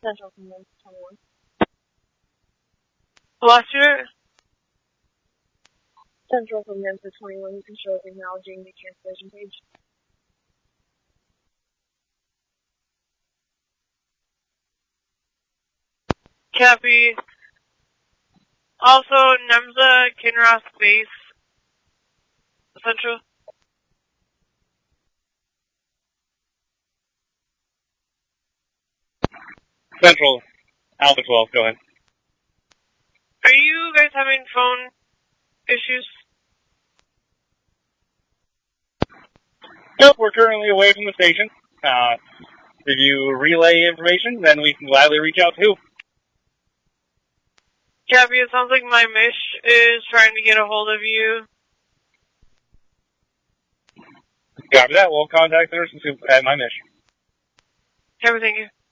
Central Command 21. Lost you? Central Command 21, you can show acknowledging the cancellation page. Copy. Also, Nemza, Kinross Base, Central. Central, Alpha 12, go ahead. Are you guys having phone issues? Nope, we're currently away from the station. If you relay information, then we can gladly reach out to you. Copy, it sounds like my Mish is trying to get a hold of you. Copy that, we'll contact the nurse at my mission. Copy, thank you.